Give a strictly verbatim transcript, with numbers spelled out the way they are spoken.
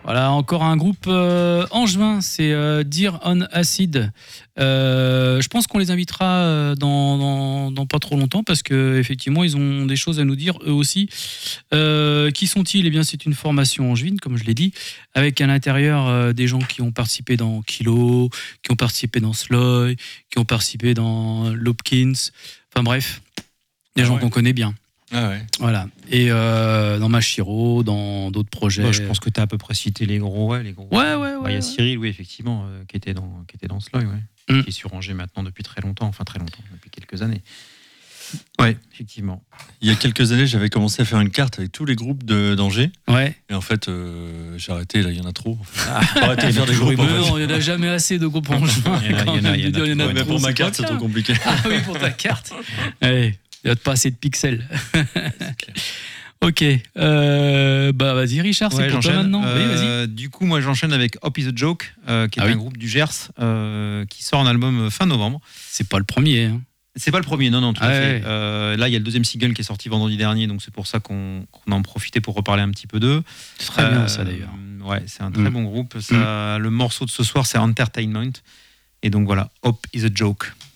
Voilà, encore un groupe euh, angevin, c'est euh, Dear on Acid. Euh, je pense qu'on les invitera euh, dans, dans, dans pas trop longtemps parce qu'effectivement, ils ont des choses à nous dire eux aussi. Euh, qui sont-ils ? Eh bien, c'est une formation angevine, comme je l'ai dit, avec à l'intérieur euh, des gens qui ont participé dans Kilo, qui ont participé dans Sloy, qui ont participé dans Lopkins. Enfin bref, des ah gens ouais. qu'on connaît bien. Ah ouais. Voilà. Et euh, dans Machiro, dans d'autres projets. Bon, je pense que tu as à peu près cité les gros. Ouais, les gros. Ouais, ouais, ouais. Bah, il y a ouais. Cyril, oui, effectivement, euh, qui, était dans, qui était dans Sloy, ouais. Mm. Qui est sur Angers maintenant depuis très longtemps. Enfin, très longtemps, depuis quelques années. Ouais, effectivement. Il y a quelques années, j'avais commencé à faire une carte avec tous les groupes de, d'Angers. Ouais. Et en fait, euh, j'ai arrêté, là, il y en a trop. Ah, Faut arrêter de faire des groupes. mais en fait. non, il n'y en a jamais assez de groupes angevins. Il y en a- il y en a- il y en a Il y en a trop. Mais trop, pour ma c'est carte, pas c'est trop bien. compliqué. Ah oui, pour ta carte. Allez, il n'y a pas assez de pixels. Ok. Euh, bah vas-y Richard, c'est Ouais, pour toi j'enchaîne. maintenant. Oui, vas-y. Euh, du coup, moi, j'enchaîne avec Hop is a Joke, euh, qui est Ah un oui. groupe du Gers, euh, qui sort un album fin novembre. C'est pas le premier. Hein. C'est pas le premier, non, non, tout Ah à ouais. fait. Euh, là, il y a le deuxième single qui est sorti vendredi dernier, donc c'est pour ça qu'on, qu'on en profitait pour reparler un petit peu d'eux. C'est très bien Euh, ça d'ailleurs. Ouais, c'est un très Mm. bon groupe. Ça, Le morceau de ce soir, c'est Entertainment. Et donc voilà, Hop is a Joke.